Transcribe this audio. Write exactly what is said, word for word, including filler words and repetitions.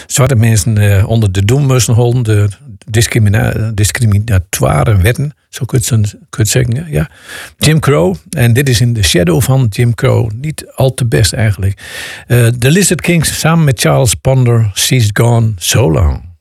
zwarte mensen uh, onder de doem moesten houden. De discrimina- discriminatoire wetten, zo kun je het zeggen. Ja. Jim Crow. En dit is in de shadow van Jim Crow. Niet al te best eigenlijk. Uh, de Lizard Kings samen met Charles Ponder. She's Gone So Long.